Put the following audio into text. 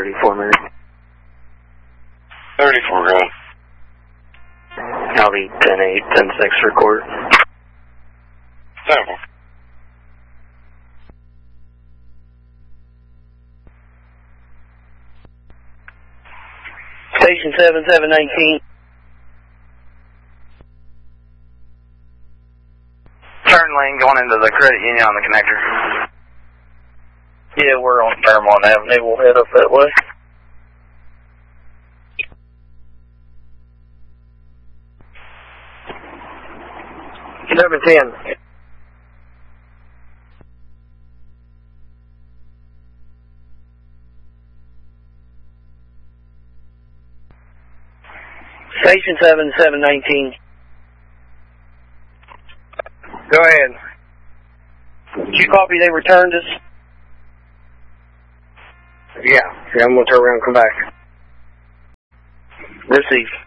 34 minutes. 34, go. I'll be 10-8, 10-6 record. Sample. Station 7719. Turn lane going into the credit union on the connector. Yeah, we're on Fairmont Avenue. We'll head up that way. Number 10. Station 7719. Go ahead. Did you copy they returned us? Yeah, I'm going to turn around and come back. Receive.